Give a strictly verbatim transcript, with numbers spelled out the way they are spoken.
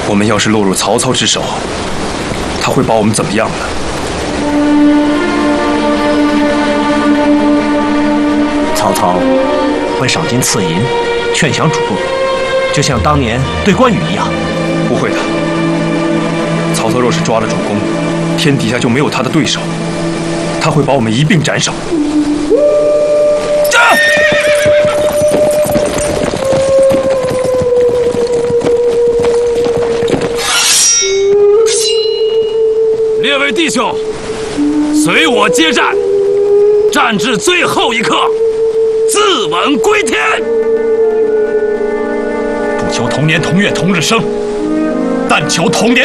我们要是落入曹操之手，他会把我们怎么样呢？ 曹操会赏金赐银，劝降主公，就像当年对关羽一样。 不会的，曹操若是抓了主公，天底下就没有他的对手，他会把我们一并斩首。啊！ 列位弟兄，随我接战，战至最后一刻，自刎归天。 不求同年同月同日生，但求同年